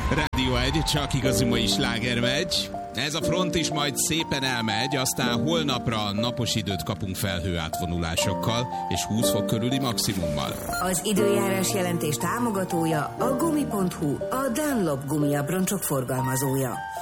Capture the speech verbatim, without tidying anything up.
Rádió egy, csak igazi mai sláger megy. Ez a front is majd szépen elmegy, aztán holnapra napos időt kapunk felhő átvonulásokkal és húsz fok körüli maximummal. Az időjárás jelentés támogatója a gumi pont hu, a Dunlop gumiabroncsok forgalmazója.